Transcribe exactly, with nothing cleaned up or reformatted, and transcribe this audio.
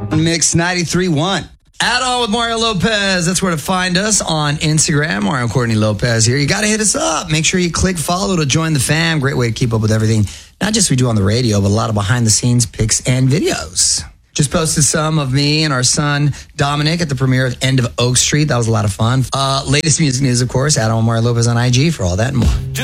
Mix ninety-three point one. Add on with Mario Lopez. That's where to find us on Instagram. Mario Courtney Lopez here. You got to hit us up. Make sure you click follow to join the fam. Great way to keep up with everything. Not just we do on the radio, but a lot of behind the scenes pics and videos. Just posted some of me and our son Dominic at the premiere of End of Oak Street. That was a lot of fun. Uh, latest music news, of course. Add on Mario Lopez on I G for all that and more.